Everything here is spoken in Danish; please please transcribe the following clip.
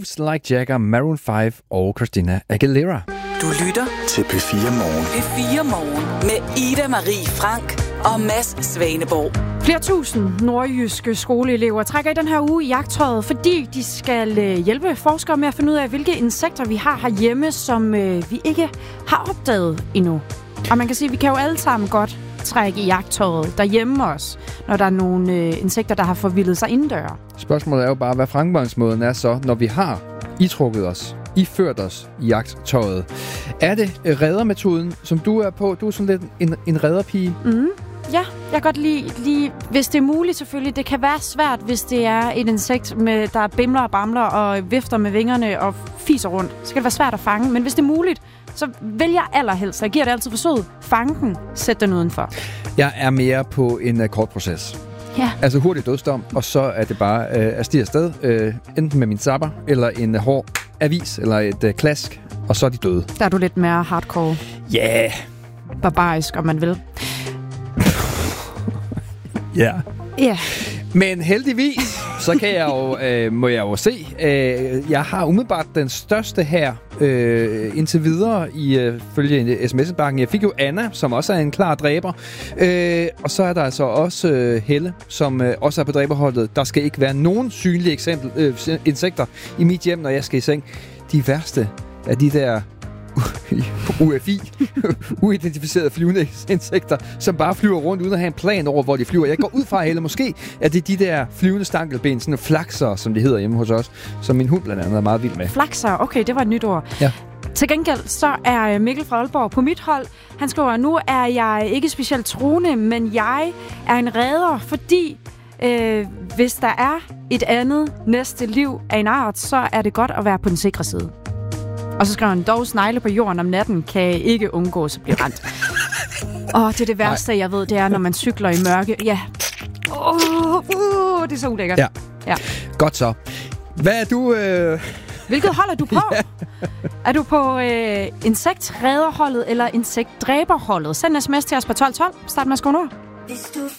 Moves Like Jagger, Maroon 5 og Christina Aguilera. Du lytter til P4 Morgen. P4 Morgen med Ida Marie Frank og Mads Svaneborg. Flere tusind nordjyske skoleelever trækker i den her uge i jagttøjet, fordi de skal hjælpe forskere med at finde ud af, hvilke insekter vi har herhjemme, som vi ikke har opdaget endnu. Og man kan sige, at vi kan jo alle sammen godt trække i jagttøjet derhjemme også, når der er nogle insekter, der har forvildet sig indendør. Spørgsmålet er jo bare, hvad fremgangsmåden er så, når vi har itrukket os, iført os i jagttøjet. Er det reddermetoden, som du er på? Du er sådan lidt en redderpige. Ja, jeg kan godt lide, hvis det er muligt selvfølgelig. Det kan være svært, hvis det er et insekt, der bimler og bamler og vifter med vingerne og fiser rundt. Så kan det være svært at fange, men hvis det er muligt, så vælger jeg allerhelst. Jeg giver det altid forsøget. Fange den, sæt den udenfor. Jeg er mere på en kort proces. Ja. Altså hurtigt dødsdom, og så er det bare at stige afsted, enten med min zapper, eller en hård avis, eller et klask, og så er de døde. Der er du lidt mere hardcore. Ja. Yeah. Barbarisk, om man vil. Ja. Ja. Men heldigvis, så kan jeg jo, må jeg jo se, jeg har umiddelbart den største her indtil videre følge sms-bakken. Jeg fik jo Anna, som også er en klar dræber. Og så er der altså også Helle, som også er på dræberholdet. Der skal ikke være nogen synlige insekter i mit hjem, når jeg skal i seng. De værste af de der UFI, uidentificerede flyvende insekter, som bare flyver rundt uden at have en plan over, hvor de flyver. Jeg går ud fra, Helle, måske, at det er de der flyvende stankelben, sådan flakser, som det hedder hjemme hos os, som min hund blandt andet er meget vild med. Flakser, okay, det var et nyt ord. Ja. Til gengæld så er Mikkel fra Aalborg på mit hold. Han skriver, nu er jeg ikke specielt truende, men jeg er en redder, fordi hvis der er et andet næste liv af en art, så er det godt at være på den sikre side. Og så skriver han, dog snegle på jorden om natten kan ikke undgås at blive ramt. Det er det værste, jeg ved, det er, når man cykler i mørke. Ja. Det er så ulækkert. Ja. Godt så. Hvad er du... Hvilket hold er du på? Ja. Er du på insektredderholdet eller insektdræberholdet? Send en sms til os på 1212. Start med at skrive nu. Hvis du